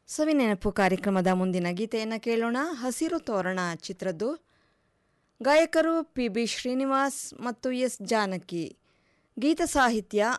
ಸವಿನೆನಪು ಕಾರ್ಯಕ್ರಮದ ಮುಂದಿನ ಗೀತೆಯನ್ನು ಕೇಳೋಣ. ಹಸಿರು ತೋರಣ ಚಿತ್ರದ್ದು. ಗಾಯಕರು ಪಿ ಬಿ ಶ್ರೀನಿವಾಸ್ ಮತ್ತು ಎಸ್ ಜಾನಕಿ. ಗೀತ ಸಾಹಿತ್ಯ